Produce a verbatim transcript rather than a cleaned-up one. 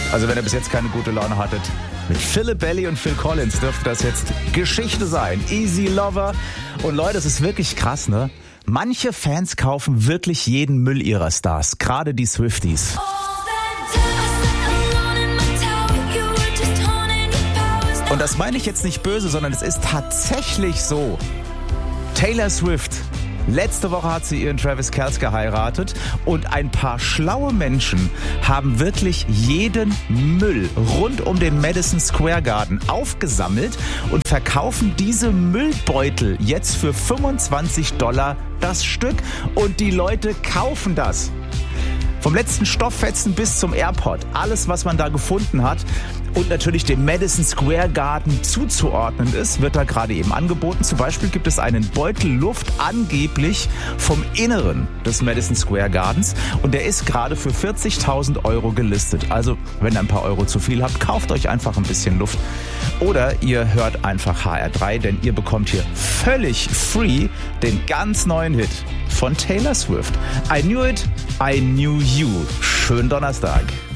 Also wenn ihr bis jetzt keine gute Laune hattet, mit Philip Bailey und Phil Collins dürfte das jetzt Geschichte sein. Easy Lover. Und Leute, es ist wirklich krass, ne? Manche Fans kaufen wirklich jeden Müll ihrer Stars, gerade die Swifties. Und das meine ich jetzt nicht böse, sondern es ist tatsächlich so. Taylor Swift, letzte Woche hat sie ihren Travis Kelce geheiratet und ein paar schlaue Menschen haben wirklich jeden Müll rund um den Madison Square Garden aufgesammelt und verkaufen diese Müllbeutel jetzt für fünfundzwanzig Dollar das Stück und die Leute kaufen das. Vom letzten Stofffetzen bis zum AirPod, alles was man da gefunden hat und natürlich dem Madison Square Garden zuzuordnen ist, wird da gerade eben angeboten. Zum Beispiel gibt es einen Beutel Luft angeblich vom Inneren des Madison Square Gardens und der ist gerade für vierzigtausend Euro gelistet. Also wenn ihr ein paar Euro zu viel habt, kauft euch einfach ein bisschen Luft oder ihr hört einfach H R drei, denn ihr bekommt hier völlig free den ganz neuen Hit von Taylor Swift. I knew it, I knew you. Schönen Donnerstag.